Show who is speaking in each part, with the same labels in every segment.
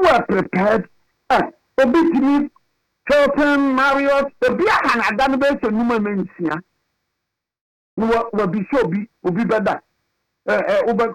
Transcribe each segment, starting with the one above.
Speaker 1: are prepared. Obitimi, Chilton, Marriott, the Biahan, I done best of Numan Sia. No, will be so be, will be better. Over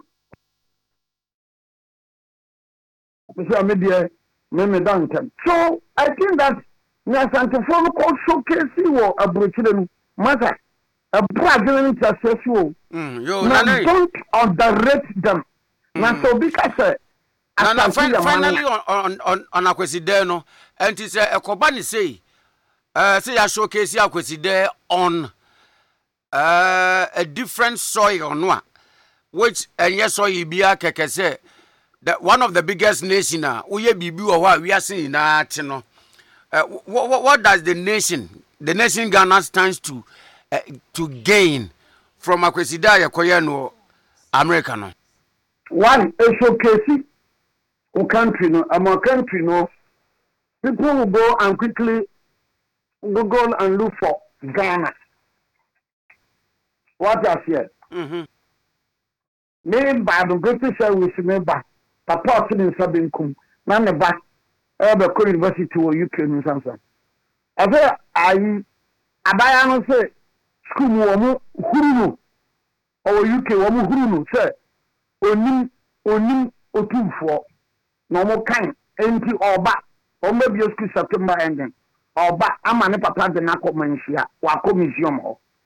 Speaker 1: Mr. Media, Meme Duncan. So I think that Nasantophone called showcase you a Bruchian matter. A Brazilian successful. Now don't underrate them. Now so because
Speaker 2: finally on Akweside and it's a Kobani say I showcase Akweside on a different soil no, which and yes soil be a keke that one of the biggest nation we are seeing that what does the nation Ghana stands to gain from Akwesida Yakoyano American?
Speaker 1: One a showcase country no, our country no, people will go and quickly Google and look for Ghana. What I said. Me by the British Airways member, Papa in Sabinkum, none of that, Elbe University or UK in Samson. I say, I say, school woman, Huru, or UK woman, Huru, say, only, or 2 4. No more kind, empty or back, or maybe your school September ending, or back. I'm an papa the Nako Mansia, Wako Museum.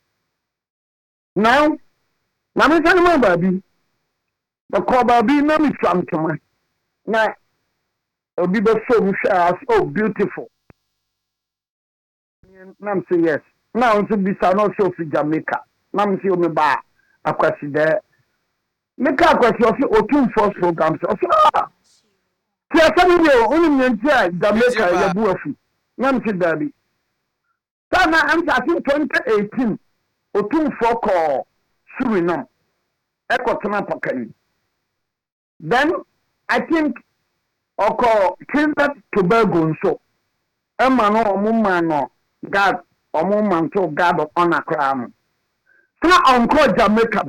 Speaker 1: Now, Mamma Sanama baby, the Coba be no me from to my now, a be so beautiful. Nam say yes. Now to be son also for Jamaica. Nam see me ba a question there. Make a question of 2 first programs. Only Jamaica, your buffy. Nancy Derby. Sana, I'm talking 2018 or 2 4 call Suriname. Ecotana Pakani. Then I think or call Trinidad Tobago so. Emano or Mumano, God or Mumanto, God of honor crown. So uncle Jamaica.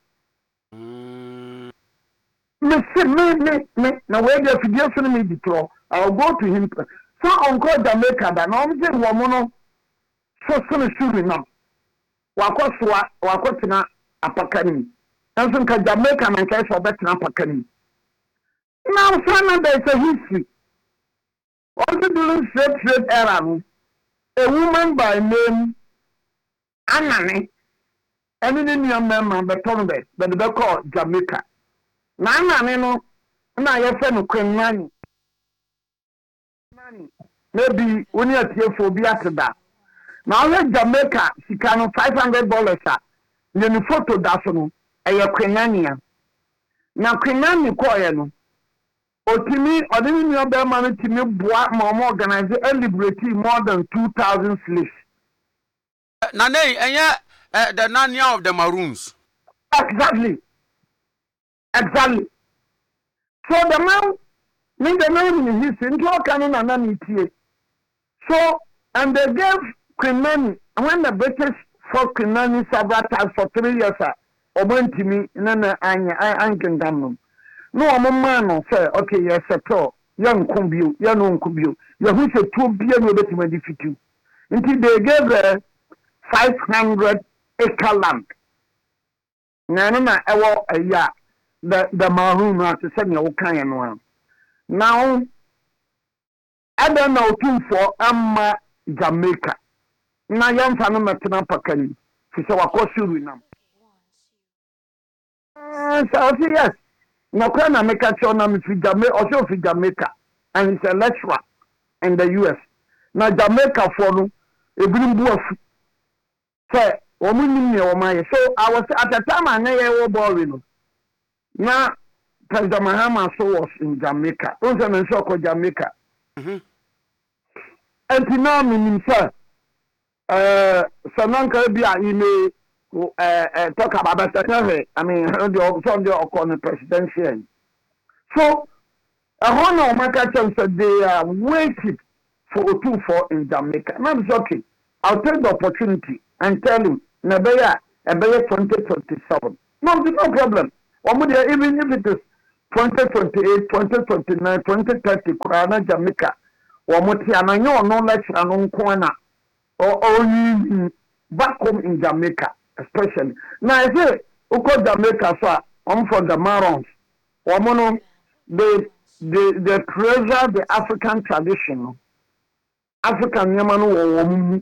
Speaker 1: Me, now where the figure for me to throw, I'll go to him. So Uncle Jamaica, that no woman, so soon Suriname. Wakoswa, Apakani. And some Jamaica and case for better Apakani. Now, son, there is a history. Also, doing straight errand. A woman by name Anani, and in young man, the Tonbe, but they call Jamaica. Nana neno na yefe no kwenani maybe when you are for be at that now let Jamaica she can $500 then photo that no e kwenani na kwenani ko ye no otimi odini mi oba ma no timi boa ma organize and liberate more than 2,000 slaves.
Speaker 2: Nane enye the Nanya of the Maroons. Exactly. So the man, the man in his into a canon and an So, and they gave Queen Nanny, when the British fought Queen Nanny several times for 3 years, or went to me, and then I can damn. No, I'm a man, say, okay, yes, a pro, young Kumbio, young Kumbio, you wish a 2 billion with it defeat you. Until they gave 500 acre land. Nana, a year. The Maroon to send you kind one. Now, I don't know 2 4 Jamaica. Now, young fan of Matina Pakani, she said, of course, Suriname. So, yes. Now, can I make a show now with Jamaica, also for Jamaica, and it's a lecturer in the US. Now, Jamaica for no, a green buff. Say, so, I was at the time I never boring. Now, President Mahama was in Jamaica. Also, in Soko, Jamaica. And now, himself, Sananka he may talk about that. I mean, the presidential. So, a honor Maka said they are waiting for 2 4 in Jamaica. And I'm okay. I'll take the opportunity and tell him, Nabaya, 2027. No, there's no problem. Even if it is 2028, 2029, 2030 Kurana Jamaica. Womuti ananyo no lecture no nkwana or back home in Jamaica, especially. Now I say uko Jamaica so I'm from the Marons. Womono they treasure the African tradition. African yamanu womu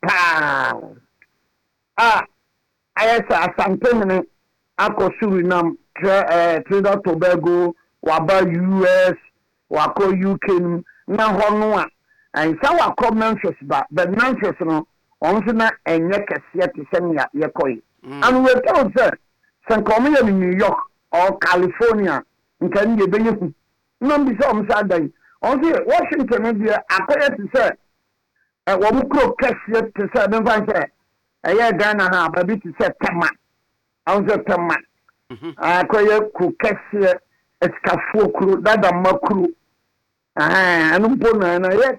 Speaker 2: ayesa asante ako Suriname, Trinidad Tobago, waba US, wako UK na hono a ansa wako Memphis ba but Memphis no onso na enye kese te senya yekoi and we tell say sankomo ya New York or California nkan ye benyeku no bi so omsa dan onso Washington dia akoye te say wo mu kro kese te say den fan say eye Ghana ha ba bi te say tema onso tema akoye ku kese eskafuo kru dada makru anumpo na yes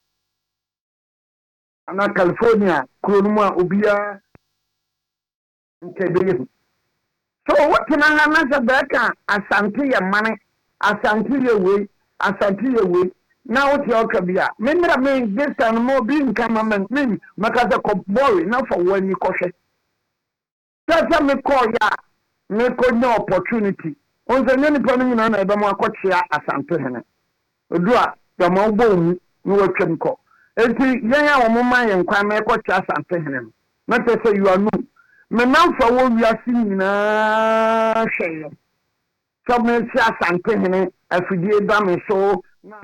Speaker 2: ana California kurunuma obia nkebe so what can I answer back asante ye mane asante ye we now what you kabia memra me this time mo bi nkama men makaza ko boy na for wani kohwe tata me call ya me ko no opportunity onze nyani pa ni na ebe mo akochia asante hene odua ya ma ogbo mu ni watwam ko enti yenya wo mama ye nkwa me ko cha asante hene na te say you are no me nanfa wo wiase nyina hwe so me si asante hene afidie ba me so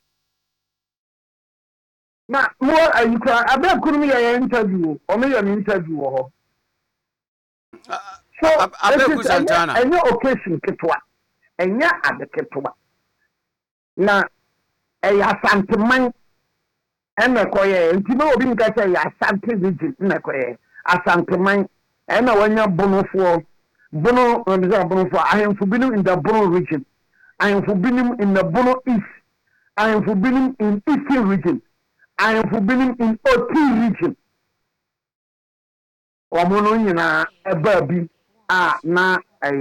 Speaker 2: na mo ayika abe kunu ye interview o me ye interview ho so abe ku Santana enye occasion ketwa enye adeketwa na ya santeman emekoye ntime obi nka say ya sante region emekoye asanteman ena wanya bonofo ahemfo binim in the Bono region ahemfo binim in the Bono East ahemfo binim in Eastern region ahemfo binim in Oti region omono nyina eba bi na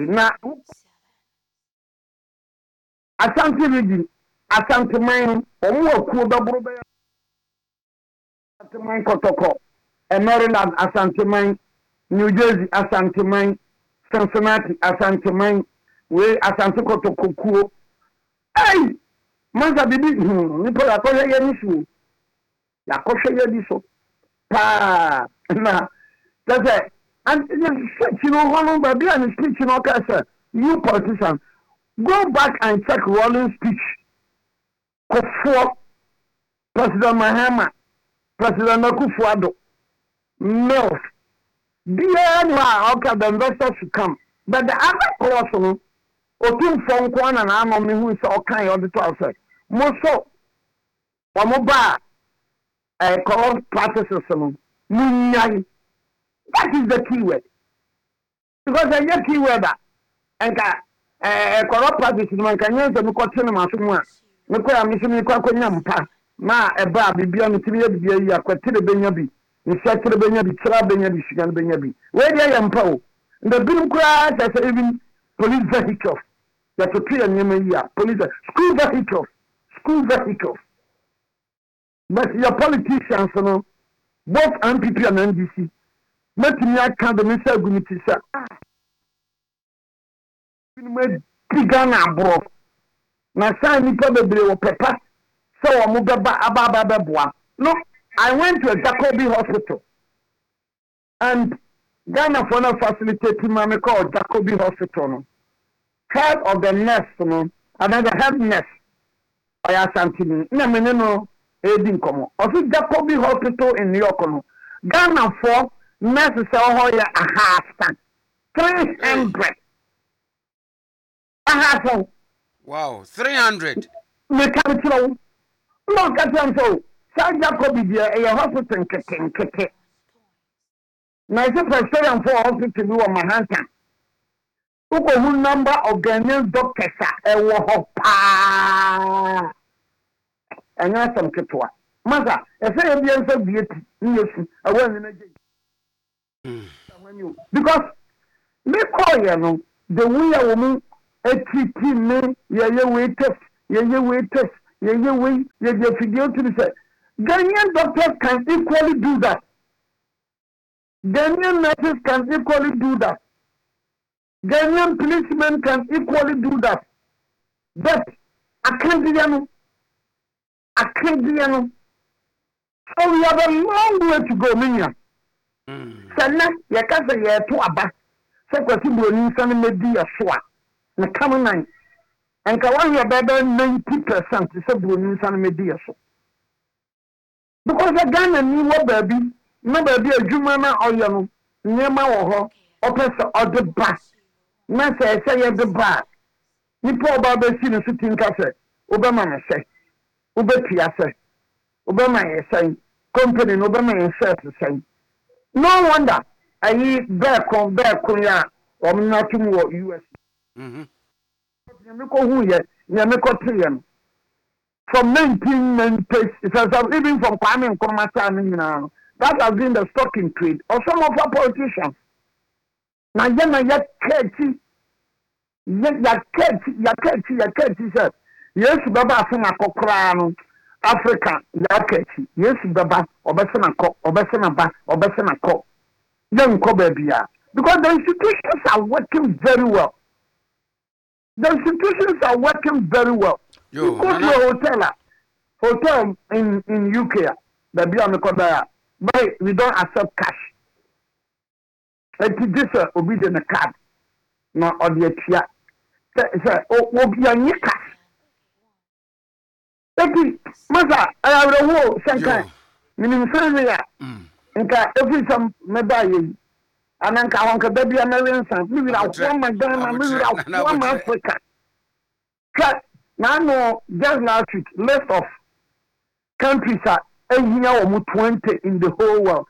Speaker 2: Asante region Asante mine omo akuo babro be Asante mine Kotoko Maryland Asante mine New Jersey Asante mine Cincinnati Asante mine we Asante Kotoko kuo ai manza bibi nipo ya koye ye nisu ya koye ye diso pa na that's and you know how baby and speech no ka you politician go back and check Rawlings speech for President Mahama, President Akufo-Addo, Mills. Okay, the investors should come. But the other person, Otum from Kwan and Army who is all kind of the 12 said, Moso, Wamoba, corrupt practices, that is the key word. Because I get key word and corrupt practices, man can use the continent. Nko ya misi kwa konya mpa na eba bibia ntimi bibia yi akwatire benya bi nsiatire benya bi tira benya bi shigan benya bi we dia ya mpa o nda binim kura say even police vehicles that to clear nyema yi a police school vehicles but your politicians no both MPP and NDC metimi aka the minister guniti sa binim pigana abro na say nipa bebre wo pepa so wo beba ababa beboa no I went to a Jacobi hospital and Ghana for no facilitating me called Jacobi hospital no head of the nurse no another head nurse oya santini na me no edi nkomo of Jacobi hospital in New York no Ghana for nurse say ho ya ahasta 300 ahasta.
Speaker 3: Wow, 300.
Speaker 2: Me come to no catch so San Jacob is a hospital keke. Na ise Presbyterian for hospital bi wo Manhattan. Uko hu number of Ghanaian doctors e wo ho pa. Anya sam ketwa. Maza, e say e bia nsa bieti nyesu e wo ni na je. Because me call you no the way wo mu ATT me, ye wait test, ye wait test, ye wait, ye figure to say. Ghanaian doctors can equally do that. Ghanaian nurses can equally do that. Ghanaian policemen can equally do that. But I can't do. So we have a long way to go, Minya. Sana, Yakasa, ye to Abba. Sequati Bruni, San Media Swa. The common nine. And Kawan, your better 90% is a Bruni, San Media Swa. Because a Ghana knew what baby, no baby, a Jumana or Yano, Nema or Oppressor or the bass. Nasa say the bass. Nipo Baba seen a sitting cassette. Obama say, Ubetia say, Obama say, company, Obama say. No wonder I eat back Korea or nothing more US. From 1990, even from Kwame Nkrumah, that has been the stock in trade of some of our politicians. Now, Yaketi said, yes, Baba Sina Africa, Yaketi, yes, Baba, Obesana Co. Young Kobebia. Because the institutions are working very well. The institutions are working very well. You go to a hotel in UK, the Beyond Kodaya, but we don't accept cash. It is just obedient card, not on the chia. Will be a new cash. Mother, I have a war, Sanka, Minimum every some medallion. And then Kawanka baby American son, maybe I'll form my Ghana, maybe I'll form Africa. Cut. Now, no, just last week, list of countries are 20 in the whole world.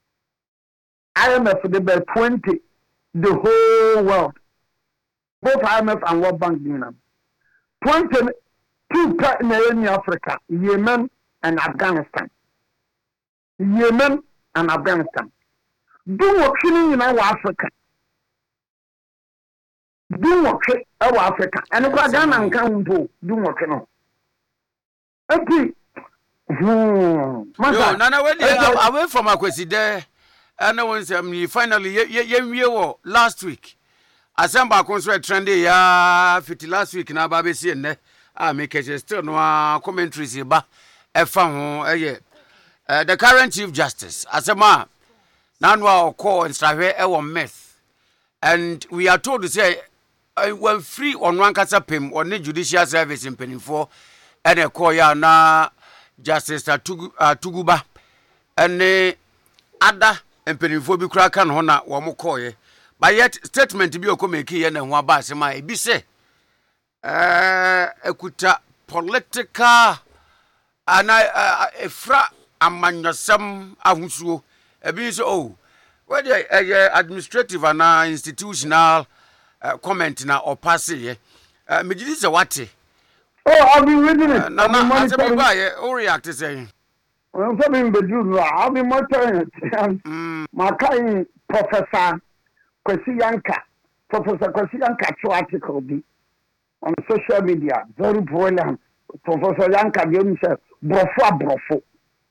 Speaker 2: IMF, they bear 20, the whole world. Both IMF and World Bank, 22 in Africa, Yemen and Afghanistan. Yemen and Afghanistan. Do what in our Africa. Do what our Africa. And if I don't count, do what you know. Okay.
Speaker 3: Nana, when you away from Akwesi there, and I was finally, last week. Assemble concert trendy, 50 last week, and Ababesi and I make a still no commentaries about the current Chief Justice, Asema, Nanwa call and Strave Ewa Meth. And we are told to say, when free on one Kasapim or the judicial service in Penifo, and a Koya na Justice Tuguba, and the other and Penifo be crackan hona or Mokoye. But yet, statement to be a comeki and Wabasema, be say, Ekuta political and a fra among some Ahusu, a bit oh, whether administrative and institutional comment now or passe, Majidisa Wati.
Speaker 2: Oh, I'll be reading it.
Speaker 3: I'll react to saying.
Speaker 2: I'll be monitoring it. My kind Professor Kwesiyanka, Professor Kwesiyanka, two article on social media, very brilliant. Professor Yanka gave himself brofo.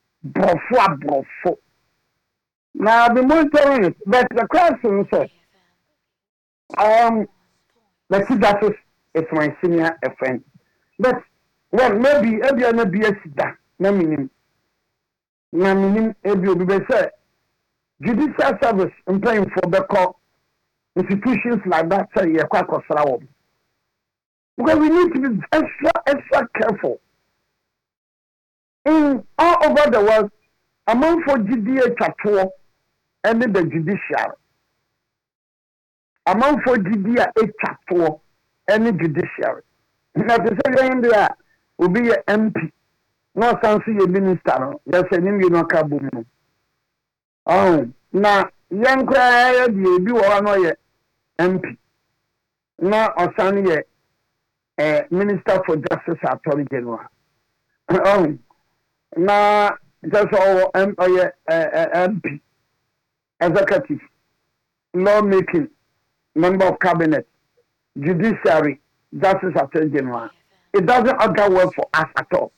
Speaker 2: Now I'll be monitoring it, but the question says, the Chief Justice is my senior friend. But well, maybe every BS na minim every be say judicial service in paying for the court institutions like that say you quite cosrawo. Because we need to be extra careful. In all over the world, among for GDA chapter and the judiciary. Among for GDA chapter and the judiciary. Now to say India will be an MP. No fancy a minister. Yes, and you know Kabum. Oh, now young cry you be one MP. Now or Sunny Minister for Justice Attorney General. Oh, now just all MP, executive, lawmaking, member of cabinet, judiciary,
Speaker 1: Justice Attorney General. It doesn't augur well for us at all.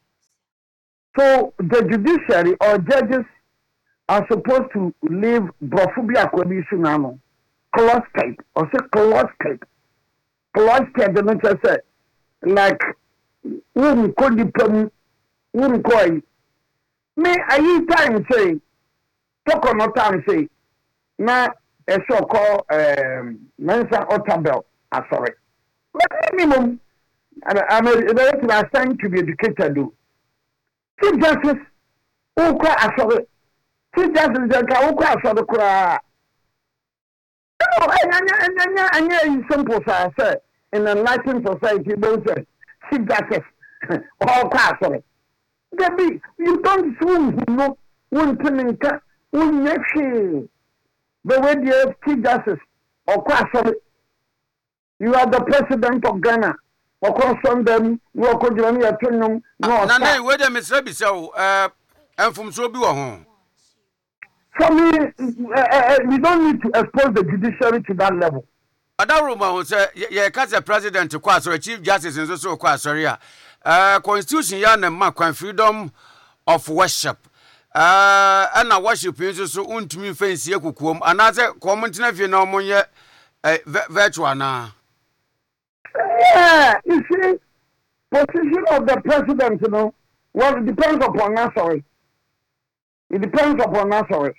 Speaker 1: So the judiciary or judges are supposed to leave Brofubia Kodishinano, closeted, or say closeted. Closeted, the nature said, like, wouldn't call the wouldn't call. May I time say, talk on no time say, now a show called Mensa Otabel, sorry. But minimum, I'm assigned to be educated, do. Chief Justice, sorry. Chief Justice, sorry, cry. No, I simple, sir, sir. In an enlightened society, those Chief Justice, all sorry. You don't swim, you know, one thing, one next year. The way the Chief Justice, or sorry. You are the president of Ghana. Or concern them, you are going to turn them. No,
Speaker 3: wait a minute, so, and from Sobi home.
Speaker 1: For me, we don't need to expose the judiciary to that level.
Speaker 3: Adaruma will say, yeah, because the president to quass or Chief Justice is also quass, Constitution, yan and mark freedom of worship. And I worship you so to me fancy kukum, another comment if you know money virtual now.
Speaker 1: Yeah, you see, position of the president, you know, well, it depends upon us, sorry. It depends upon us, sorry.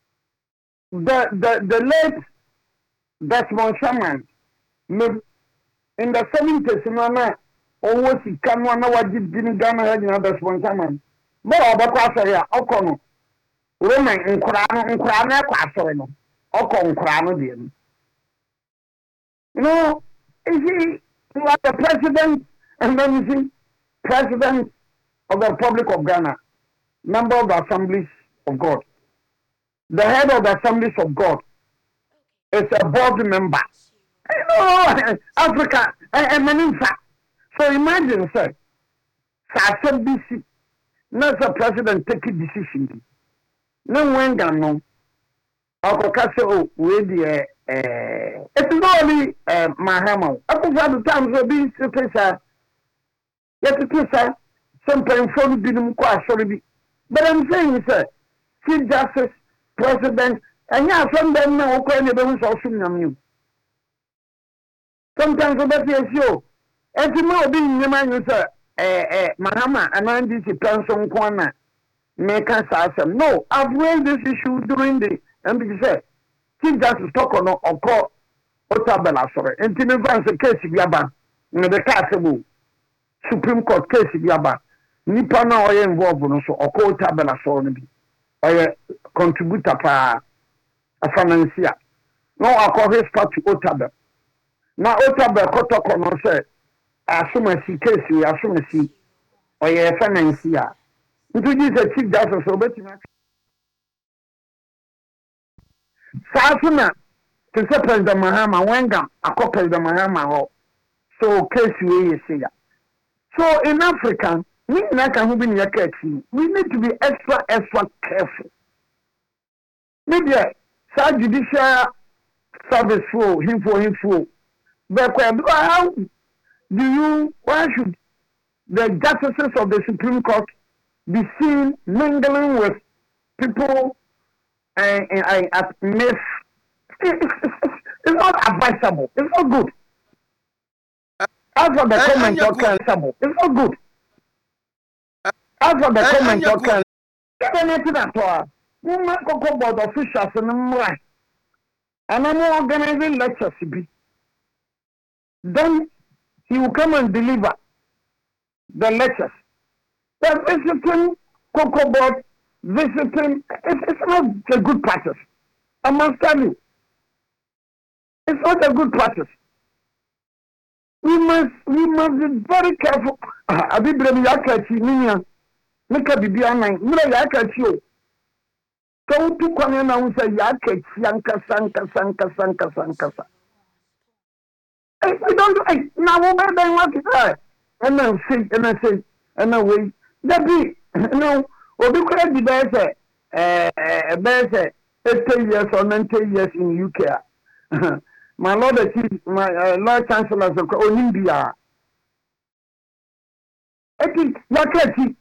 Speaker 1: The late Desmond Shaman, in the 70s, you know, always he can one hour didn't Ghana had another Desmond Shaman. But about here, Okono, Roman in Krana, Quasorino, Okon Krano, you know. You see, you are the president, and then you see, president of the Republic of Ghana, member of the Assemblies of God. The head of the Assemblies of God is a board member. You know, Africa, and Maninfa. So imagine, sir, BC, not the president taking decision. No one can know. I'll with the it's not only Mahama. I think at the times will be yes, some phone didn't quite sorry. But I'm saying, sir, Chief Justice, President, and yeah, some them know okay, they don't also you. Sometimes about yes, you. As you know, being the man, sir, Mahama, and I'm this person corner, make us awesome. No, I've raised this issue during the MBC. Chief Justice talk on or call Otabella, sorry. And Timmy Vance case Yaba, in the Castle Supreme Court case Yaba. Nipana or involved also or call Otabella, sorry. Or contributor a financier. No, I call his part to Otabella. Now, Otabella Kotokono said, as soon as he case you, as soon as he or a financier. Introduce a Chief Justice, so better. Sasuna to say President Mahama Wenga, a couple of the Mahama, so case we see. So in Africa, we need to be extra careful. Maybe some judicial service for him. But how why should the justices of the Supreme Court be seen mingling with people? I miss. It's not advisable. It's not good. As for the comment, it's not good. As for the comment, anything at all. We might go about officials and I'm organizing lectures. Then he will come and deliver the lectures. The visiting Cocoa Board. Visiting, it's not a good practice. I must tell you, it's not a good practice. We must be very careful. Abi bremi yakachi niya, nika bibi anai, mira yakachi o. So tu kwanya na unsa yakachi yankasa. We don't do it. Now we better what it is. And I say, that be, no. Obi could be better, 80 years or 90 years in UK.
Speaker 2: my lord the chief my lord chancellor so onim bia eti yakati